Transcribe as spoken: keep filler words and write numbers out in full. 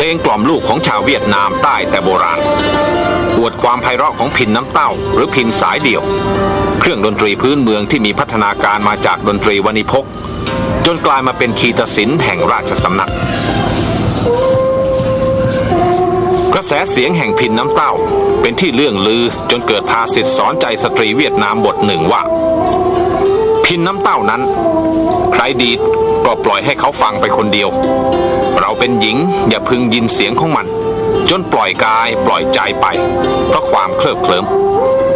ลงกล่อมลูกของชาวเวียดนามใต้แต่โบราณอวดความไพเราะของพิณน้ำเต้าหรือพิณสายเดี่ยวเครื่องดนตรีพื้นเมืองที่มีพัฒนาการมาจากดนตรีวณิพกจนกลายมาเป็นคีตศิลป์แห่งราชสำนักกระแสเสียงแห่งพิณน้ำเต้าเป็นที่เลื่องลือจนเกิดภาษิตสอนใจสตรีเวียดนามบทหนึ่งว่าพิณน้ำเต้านั้นใครดีดก็ปล่อยให้เขาฟังไปคนเดียวเราเป็นหญิงอย่าพึงยินเสียงของมันจนปล่อยกายปล่อยใจไปเพราะความเคลิบเคลิ้ม